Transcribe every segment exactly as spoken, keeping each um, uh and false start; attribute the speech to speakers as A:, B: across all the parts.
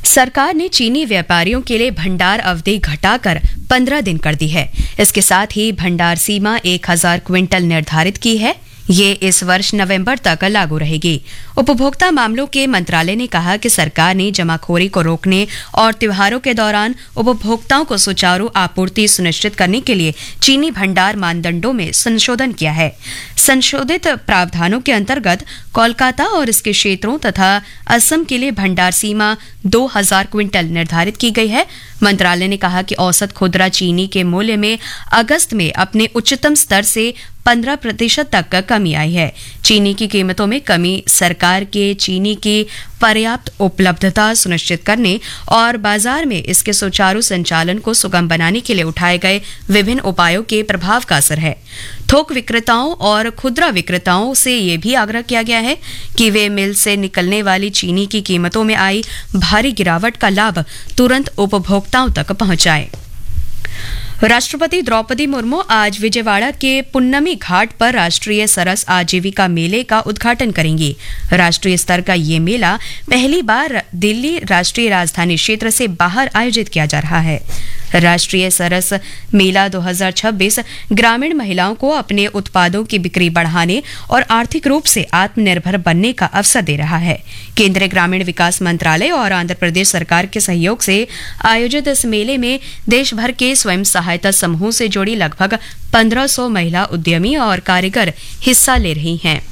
A: सरकार ने चीनी व्यापारियों के लिए भंडार अवधि घटाकर पंद्रह दिन कर दी है। इसके साथ ही भंडार सीमा एक हजार क्विंटल निर्धारित की है। ये इस वर्ष नवंबर तक लागू रहेगी। उपभोक्ता मामलों के मंत्रालय ने कहा कि सरकार ने जमाखोरी को रोकने और त्योहारों के दौरान उपभोक्ताओं को सुचारू आपूर्ति सुनिश्चित करने के लिए चीनी भंडार मानदंडों में संशोधन किया है। संशोधित प्रावधानों के अंतर्गत कोलकाता और इसके क्षेत्रों तथा असम के लिए भंडार सीमा दो हजार क्विंटल निर्धारित की गई है। मंत्रालय ने कहा कि औसत खुदरा चीनी के मूल्य में अगस्त में अपने उच्चतम स्तर से पंद्रह प्रतिशत तक कमी आई है। चीनी की कीमतों में कमी सरकार के चीनी की पर्याप्त उपलब्धता सुनिश्चित करने और बाजार में इसके सुचारू संचालन को सुगम बनाने के लिए उठाए गए विभिन्न उपायों के प्रभाव का असर है। थोक विक्रेताओं और खुदरा विक्रेताओं से यह भी आग्रह किया गया है कि वे मिल से निकलने वाली चीनी की कीमतों में आई भारी गिरावट का लाभ तुरंत उपभोक्ताओं तक पहुंचाएं। राष्ट्रपति द्रौपदी मुर्मू आज विजयवाड़ा के पुन्नमी घाट पर राष्ट्रीय सरस आजीविका मेले का उद्घाटन करेंगी। राष्ट्रीय स्तर का ये मेला पहली बार दिल्ली राष्ट्रीय राजधानी क्षेत्र से बाहर आयोजित किया जा रहा है। राष्ट्रीय सरस मेला दो हज़ार छब्बीस ग्रामीण महिलाओं को अपने उत्पादों की बिक्री बढ़ाने और आर्थिक रूप से आत्मनिर्भर बनने का अवसर दे रहा है। केंद्रीय ग्रामीण विकास मंत्रालय और आंध्र प्रदेश सरकार के सहयोग से आयोजित इस मेले में देश भर के स्वयं सहायता समूह से जुड़ी लगभग पंद्रह सौ महिला उद्यमी और कारीगर हिस्सा ले रही हैं।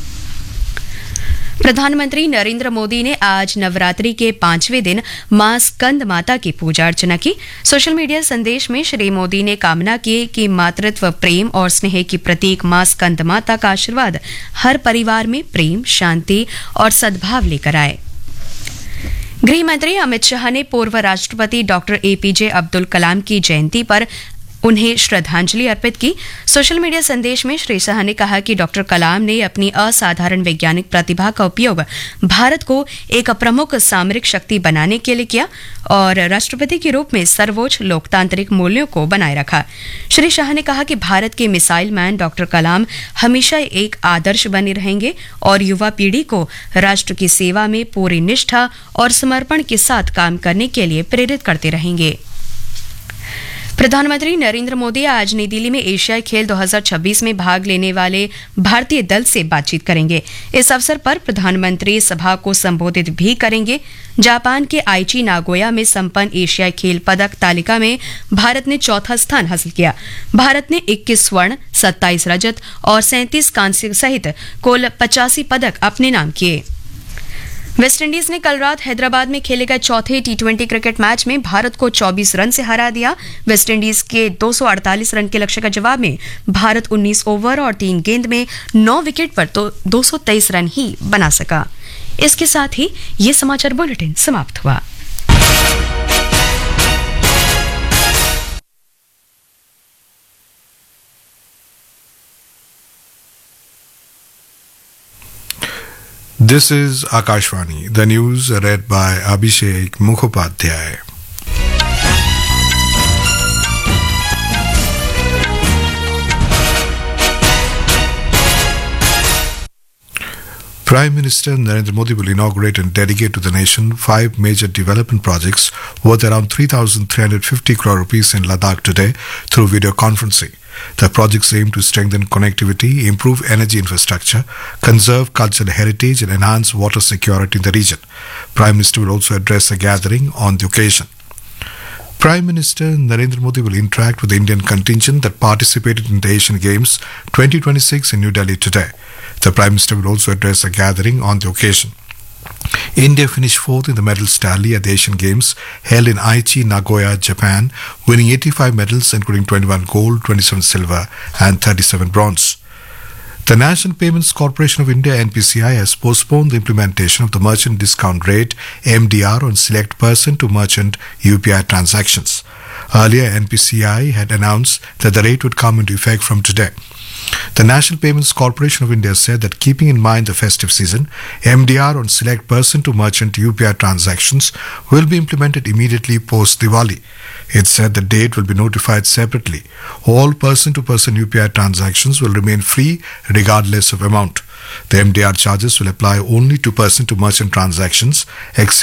A: प्रधानमंत्री नरेंद्र मोदी ने आज नवरात्रि के पांचवें दिन मां स्कंद माता की पूजा अर्चना की। सोशल मीडिया संदेश में श्री मोदी ने कामना की कि मातृत्व प्रेम और स्नेह की प्रतीक मां स्कंद माता का आशीर्वाद हर परिवार में प्रेम, शांति और सद्भाव लेकर आए। गृह मंत्री अमित शाह ने पूर्व राष्ट्रपति डॉक्टर एपीजे अब्दुल कलाम की जयंती पर उन्हें श्रद्धांजलि अर्पित की। सोशल मीडिया संदेश में श्री शाह ने कहा कि डॉक्टर कलाम ने अपनी असाधारण वैज्ञानिक प्रतिभा का उपयोग भारत को एक प्रमुख सामरिक शक्ति बनाने के लिए किया और राष्ट्रपति के रूप में सर्वोच्च लोकतांत्रिक मूल्यों को बनाए रखा। श्री शाह ने कहा कि भारत के मिसाइल मैन डॉक्टर कलाम हमेशा एक आदर्श बने रहेंगे और युवा पीढ़ी को राष्ट्र की सेवा में पूरी निष्ठा और समर्पण के साथ काम करने के लिए प्रेरित करते रहेंगे। प्रधानमंत्री नरेंद्र मोदी आज नई दिल्ली में एशियाई खेल दो हज़ार छब्बीस में भाग लेने वाले भारतीय दल से बातचीत करेंगे। इस अवसर पर प्रधानमंत्री सभा को संबोधित भी करेंगे। जापान के आईची नागोया में संपन्न एशियाई खेल पदक तालिका में भारत ने चौथा स्थान हासिल किया। भारत ने इक्कीस स्वर्ण, सत्ताईस रजत और सैंतीस कांस्य सहित कुल पचासी पदक अपने नाम किए। वेस्टइंडीज ने कल रात हैदराबाद में खेले गए चौथे टी ट्वेंटी क्रिकेट मैच में भारत को चौबीस रन से हरा दिया। वेस्टइंडीज के दो सौ अड़तालीस रन के लक्ष्य का जवाब में भारत उन्नीस ओवर और तीन गेंद में नौ विकेट पर तो दो सौ तेईस रन ही बना सका। इसके साथ ही ये समाचार बुलेटिन समाप्त हुआ।
B: This is Akashvani, the news read by Abhishek Mukhopadhyay. Prime Minister Narendra Modi will inaugurate and dedicate to the nation five major development projects worth around three thousand three hundred fifty crore rupees in Ladakh today through video conferencing. The projects aim to strengthen connectivity, improve energy infrastructure, conserve cultural heritage and enhance water security in the region. Prime Minister will also address a gathering on the occasion. Prime Minister Narendra Modi will interact with the Indian contingent that participated in the Asian Games twenty twenty-six in New Delhi today. The Prime Minister will also address a gathering on the occasion. India finished fourth in the medals tally at the Asian Games held in Aichi, Nagoya, Japan, winning eighty-five medals including twenty-one gold, twenty-seven silver and thirty-seven bronze. The National Payments Corporation of India N P C I has postponed the implementation of the merchant discount rate M D R on select person to merchant U P I transactions. Earlier, N P C I had announced that the rate would come into effect from today. The National Payments Corporation of India said that keeping in mind the festive season, M D R on select person to merchant U P I transactions will be implemented immediately post Diwali. It said the date will be notified separately. All person to person U P I transactions will remain free regardless of amount. The M D R charges will apply only to person to merchant transactions